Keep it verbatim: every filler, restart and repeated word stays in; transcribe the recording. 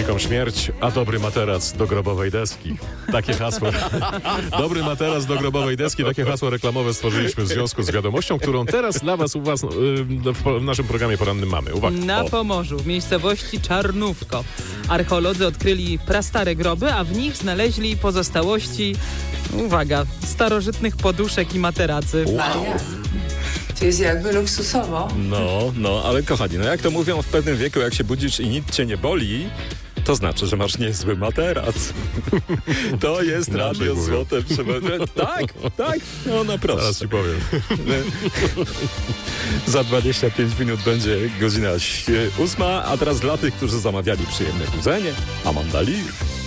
szybką śmierć, a dobry materac do grobowej deski. Takie hasło. Dobry materac do grobowej deski, takie hasło reklamowe stworzyliśmy w związku z wiadomością, którą teraz dla was u was, w naszym programie porannym mamy. Uwaga. Na O. Pomorzu, w miejscowości Czarnówko, archeolodzy odkryli prastare groby, a w nich znaleźli pozostałości, uwaga, starożytnych poduszek i materacy. Wow. To jest jakby luksusowo. No, no, ale kochani, no jak to mówią w pewnym wieku, jak się budzisz i nic cię nie boli, to znaczy, że masz niezły materac. To jest Inaczej radio mówią. złote. Przybo- tak, tak, no na prosto. Zaraz ci powiem. Za dwadzieścia pięć minut będzie godzina ósma, a teraz dla tych, którzy zamawiali przyjemne budzenie, Amanda Lee.